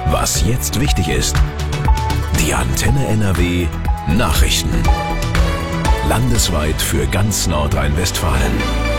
Was jetzt wichtig ist. Die Antenne NRW Nachrichten. Landesweit für ganz Nordrhein-Westfalen.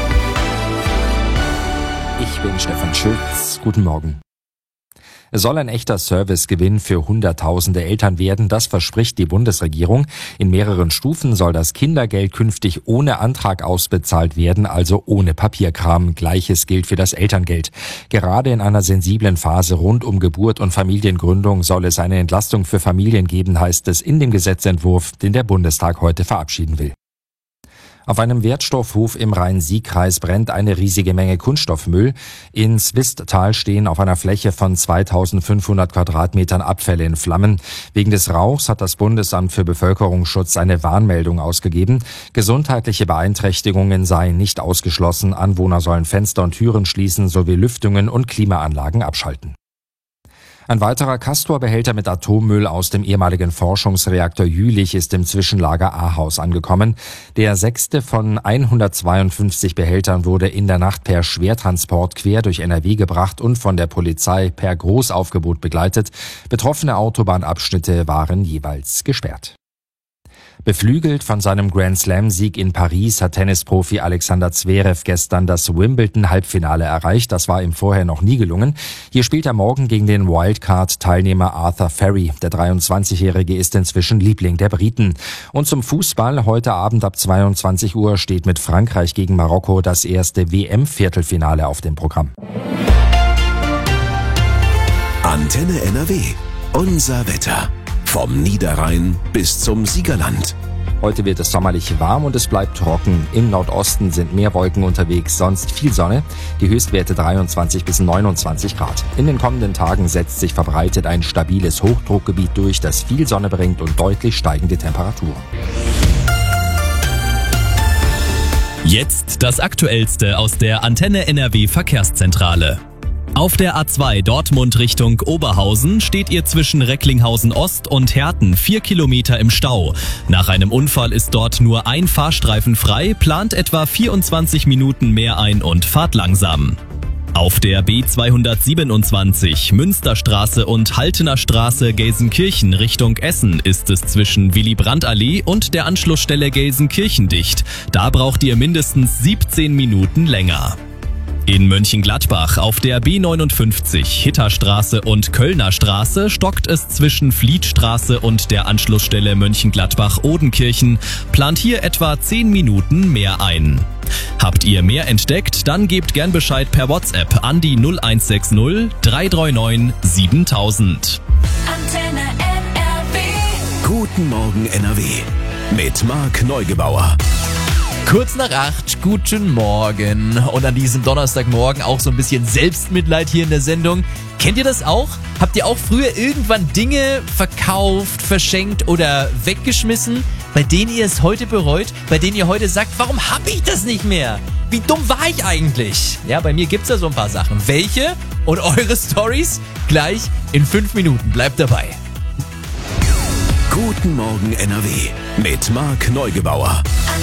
Ich bin Stefan Schulz. Guten Morgen. Es soll ein echter Servicegewinn für Hunderttausende Eltern werden, das verspricht die Bundesregierung. In mehreren Stufen soll das Kindergeld künftig ohne Antrag ausbezahlt werden, also ohne Papierkram. Gleiches gilt für das Elterngeld. Gerade in einer sensiblen Phase rund um Geburt und Familiengründung soll es eine Entlastung für Familien geben, heißt es in dem Gesetzentwurf, den der Bundestag heute verabschieden will. Auf einem Wertstoffhof im Rhein-Sieg-Kreis brennt eine riesige Menge Kunststoffmüll. In Swisttal stehen auf einer Fläche von 2500 Quadratmetern Abfälle in Flammen. Wegen des Rauchs hat das Bundesamt für Bevölkerungsschutz eine Warnmeldung ausgegeben. Gesundheitliche Beeinträchtigungen seien nicht ausgeschlossen. Anwohner sollen Fenster und Türen schließen sowie Lüftungen und Klimaanlagen abschalten. Ein weiterer Castor-Behälter mit Atommüll aus dem ehemaligen Forschungsreaktor Jülich ist im Zwischenlager Ahaus angekommen. Der 6. von 152 Behältern wurde in der Nacht per Schwertransport quer durch NRW gebracht und von der Polizei per Großaufgebot begleitet. Betroffene Autobahnabschnitte waren jeweils gesperrt. Beflügelt von seinem Grand-Slam-Sieg in Paris hat Tennisprofi Alexander Zverev gestern das Wimbledon-Halbfinale erreicht. Das war ihm vorher noch nie gelungen. Hier spielt er morgen gegen den Wildcard-Teilnehmer Arthur Ferry. Der 23-Jährige ist inzwischen Liebling der Briten. Und zum Fußball, heute Abend ab 22 Uhr steht mit Frankreich gegen Marokko das erste WM-Viertelfinale auf dem Programm. Antenne NRW. Unser Wetter. Vom Niederrhein bis zum Siegerland. Heute wird es sommerlich warm und es bleibt trocken. Im Nordosten sind mehr Wolken unterwegs, sonst viel Sonne. Die Höchstwerte 23 bis 29 Grad. In den kommenden Tagen setzt sich verbreitet ein stabiles Hochdruckgebiet durch, das viel Sonne bringt und deutlich steigende Temperaturen. Jetzt das Aktuellste aus der Antenne NRW Verkehrszentrale. Auf der A2 Dortmund Richtung Oberhausen steht ihr zwischen Recklinghausen Ost und Herten 4 Kilometer im Stau. Nach einem Unfall ist dort nur ein Fahrstreifen frei, plant etwa 24 Minuten mehr ein und fahrt langsam. Auf der B227 Münsterstraße und Haltener Straße Gelsenkirchen Richtung Essen ist es zwischen Willy-Brandt-Allee und der Anschlussstelle Gelsenkirchen dicht. Da braucht ihr mindestens 17 Minuten länger. In Mönchengladbach auf der B59 Hitterstraße und Kölner Straße stockt es zwischen Flietstraße und der Anschlussstelle Mönchengladbach-Odenkirchen, plant hier etwa 10 Minuten mehr ein. Habt ihr mehr entdeckt, dann gebt gern Bescheid per WhatsApp an die 0160 339 7000. Antenne NRW. Guten Morgen NRW. Mit Marc Neugebauer. Kurz nach 8, guten Morgen. Und an diesem Donnerstagmorgen auch so ein bisschen Selbstmitleid hier in der Sendung. Kennt ihr das auch? Habt ihr auch früher irgendwann Dinge verkauft, verschenkt oder weggeschmissen, bei denen ihr es heute bereut? Bei denen ihr heute sagt, warum hab ich das nicht mehr? Wie dumm war ich eigentlich? Ja, bei mir gibt's da so ein paar Sachen. Welche und eure Stories? Gleich in 5 Minuten. Bleibt dabei. Guten Morgen NRW. Mit Marc Neugebauer.